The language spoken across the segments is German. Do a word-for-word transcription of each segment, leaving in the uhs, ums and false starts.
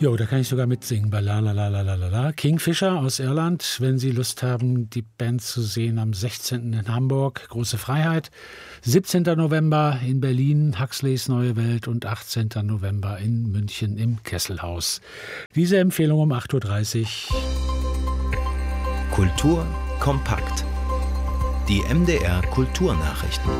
Jo, da kann ich sogar mitsingen bei La La La La La La. Kingfisher aus Irland, wenn Sie Lust haben, die Band zu sehen, am sechzehnten in Hamburg, Große Freiheit. siebzehnten November in Berlin, Huxleys Neue Welt und achtzehnten November in München im Kesselhaus. Diese Empfehlung um acht Uhr dreißig. Kultur kompakt. Die M D R Kulturnachrichten.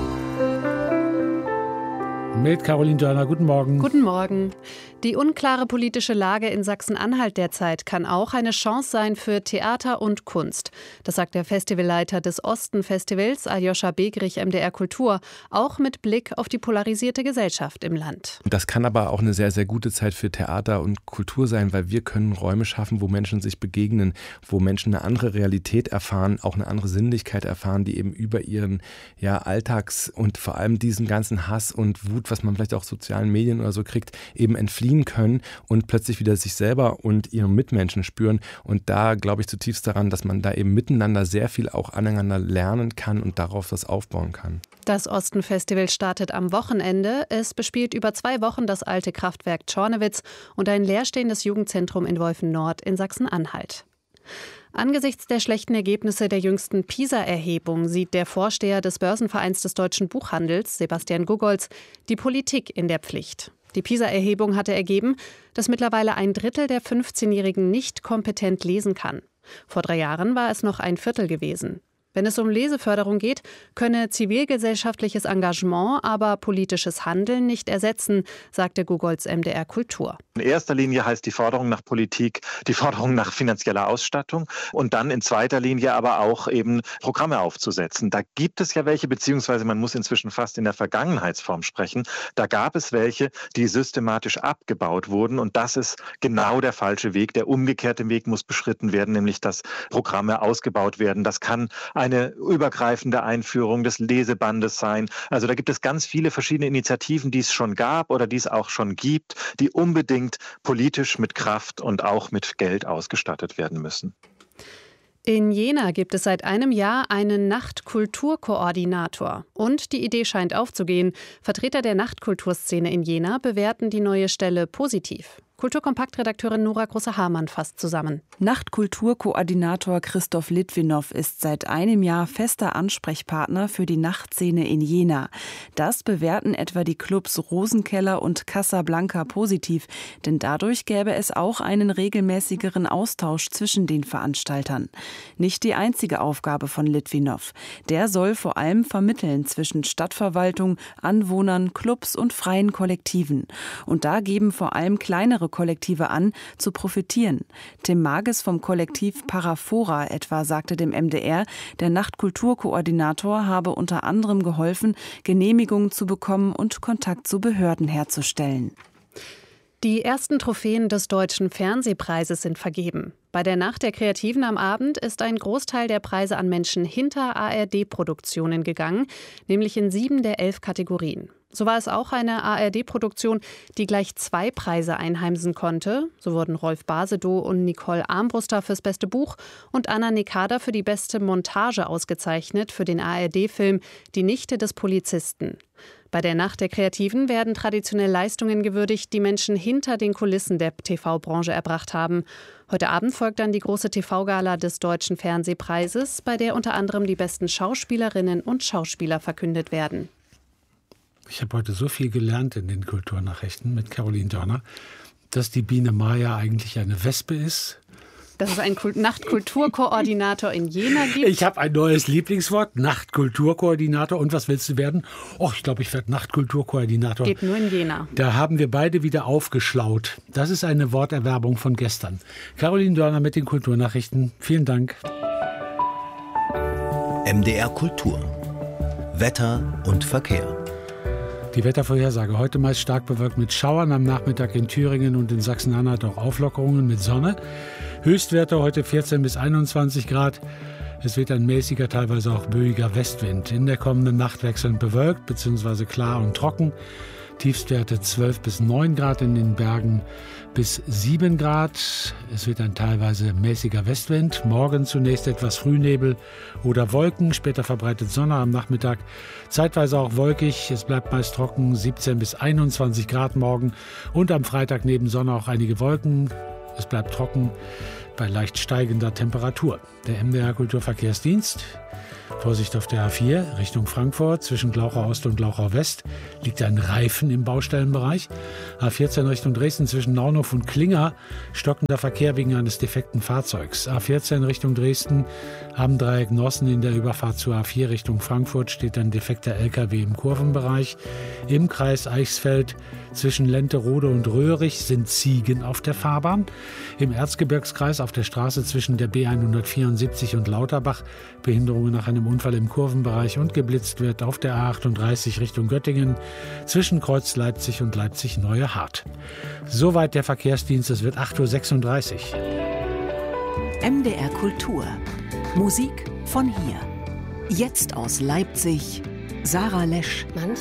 Mit Caroline Dörner, guten Morgen. Guten Morgen. Die unklare politische Lage in Sachsen-Anhalt derzeit kann auch eine Chance sein für Theater und Kunst. Das sagt der Festivalleiter des Osten-Festivals, Aljoscha Begrich, M D R Kultur, auch mit Blick auf die polarisierte Gesellschaft im Land. Das kann aber auch eine sehr, sehr gute Zeit für Theater und Kultur sein, weil wir können Räume schaffen, wo Menschen sich begegnen, wo Menschen eine andere Realität erfahren, auch eine andere Sinnlichkeit erfahren, die eben über ihren ja, Alltags- und vor allem diesen ganzen Hass und Wut, was man vielleicht auch sozialen Medien oder so kriegt, eben entfliehen können und plötzlich wieder sich selber und ihre Mitmenschen spüren. Und da glaube ich zutiefst daran, dass man da eben miteinander sehr viel auch aneinander lernen kann und darauf was aufbauen kann. Das Osten-Festival startet am Wochenende. Es bespielt über zwei Wochen das alte Kraftwerk Tschornewitz und ein leerstehendes Jugendzentrum in Wolfen-Nord in Sachsen-Anhalt. Angesichts der schlechten Ergebnisse der jüngsten PISA-Erhebung sieht der Vorsteher des Börsenvereins des deutschen Buchhandels, Sebastian Gugolz, die Politik in der Pflicht. Die PISA-Erhebung hatte ergeben, dass mittlerweile ein Drittel der fünfzehnjährigen nicht kompetent lesen kann. Vor drei Jahren war es noch ein Viertel gewesen. Wenn es um Leseförderung geht, könne zivilgesellschaftliches Engagement aber politisches Handeln nicht ersetzen, sagte Gugolz M D R Kultur. In erster Linie heißt die Forderung nach Politik die Forderung nach finanzieller Ausstattung und dann in zweiter Linie aber auch eben Programme aufzusetzen. Da gibt es ja welche, beziehungsweise man muss inzwischen fast in der Vergangenheitsform sprechen. Da gab es welche, die systematisch abgebaut wurden und das ist genau der falsche Weg. Der umgekehrte Weg muss beschritten werden, nämlich dass Programme ausgebaut werden. Das kann eine übergreifende Einführung des Lesebandes sein. Also da gibt es ganz viele verschiedene Initiativen, die es schon gab oder die es auch schon gibt, die unbedingt politisch mit Kraft und auch mit Geld ausgestattet werden müssen. In Jena gibt es seit einem Jahr einen Nachtkulturkoordinator. Und die Idee scheint aufzugehen. Vertreter der Nachtkulturszene in Jena bewerten die neue Stelle positiv. Kulturkompakt-Redakteurin Nora Große-Hamann fasst zusammen. Nachtkulturkoordinator Christoph Litwinow ist seit einem Jahr fester Ansprechpartner für die Nachtszene in Jena. Das bewerten etwa die Clubs Rosenkeller und Casablanca positiv, denn dadurch gäbe es auch einen regelmäßigeren Austausch zwischen den Veranstaltern. Nicht die einzige Aufgabe von Litwinow. Der soll vor allem vermitteln zwischen Stadtverwaltung, Anwohnern, Clubs und freien Kollektiven. Und da geben vor allem kleinere Kollektive an, zu profitieren. Tim Mages vom Kollektiv Paraphora etwa sagte dem M D R, der Nachtkulturkoordinator habe unter anderem geholfen, Genehmigungen zu bekommen und Kontakt zu Behörden herzustellen. Die ersten Trophäen des Deutschen Fernsehpreises sind vergeben. Bei der Nacht der Kreativen am Abend ist ein Großteil der Preise an Menschen hinter A R D-Produktionen gegangen, nämlich in sieben der elf Kategorien. So war es auch eine A R D-Produktion, die gleich zwei Preise einheimsen konnte. So wurden Rolf Basedow und Nicole Armbruster fürs beste Buch und Anna Nekada für die beste Montage ausgezeichnet für den A R D-Film Die Nichte des Polizisten. Bei der Nacht der Kreativen werden traditionell Leistungen gewürdigt, die Menschen hinter den Kulissen der T V-Branche erbracht haben. Heute Abend folgt dann die große T V-Gala des Deutschen Fernsehpreises, bei der unter anderem die besten Schauspielerinnen und Schauspieler verkündet werden. Ich habe heute so viel gelernt in den Kulturnachrichten mit Caroline Dörner, dass die Biene Maya eigentlich eine Wespe ist. Dass es einen Nachtkulturkoordinator in Jena gibt. Ich habe ein neues Lieblingswort, Nachtkulturkoordinator. Und was willst du werden? Oh, ich glaube, ich werde Nachtkulturkoordinator. Geht nur in Jena. Da haben wir beide wieder aufgeschlaut. Das ist eine Worterwerbung von gestern. Caroline Dörner mit den Kulturnachrichten. Vielen Dank. M D R Kultur. Wetter und Verkehr. Die Wettervorhersage. Heute meist stark bewölkt mit Schauern, am Nachmittag in Thüringen und in Sachsen-Anhalt auch Auflockerungen mit Sonne. Höchstwerte heute vierzehn bis einundzwanzig Grad. Es weht ein mäßiger, teilweise auch böiger Westwind. In der kommenden Nacht wechselnd bewölkt bzw. klar und trocken. Tiefstwerte zwölf bis neun Grad, in den Bergen bis sieben Grad. Es wird ein teilweise mäßiger Westwind. Morgen zunächst etwas Frühnebel oder Wolken, später verbreitet Sonne am Nachmittag. Zeitweise auch wolkig, es bleibt meist trocken, siebzehn bis einundzwanzig Grad morgen. Und am Freitag neben Sonne auch einige Wolken. Es bleibt trocken bei leicht steigender Temperatur. Der M D R Kulturverkehrsdienst. Vorsicht auf der A vier Richtung Frankfurt. Zwischen Glauchau Ost und Glauchau West liegt ein Reifen im Baustellenbereich. A vierzehn Richtung Dresden zwischen Naunhof und Klinger. Stockender Verkehr wegen eines defekten Fahrzeugs. A vierzehn Richtung Dresden am Dreieck Nossen in der Überfahrt zur A vier Richtung Frankfurt steht ein defekter L K W im Kurvenbereich. Im Kreis Eichsfeld zwischen Lenterode und Röhrig sind Ziegen auf der Fahrbahn. Im Erzgebirgskreis auf der Straße zwischen der B hundertvierundsiebzig und Lauterbach Behinderungen nach einem Unfall im Kurvenbereich und geblitzt wird auf der A achtunddreißig Richtung Göttingen zwischen Kreuz Leipzig und Leipzig-Neue-Hart. Soweit der Verkehrsdienst, es wird acht Uhr sechsunddreißig. M D R Kultur. Musik von hier. Jetzt aus Leipzig, Sarah Lesch. Manchmal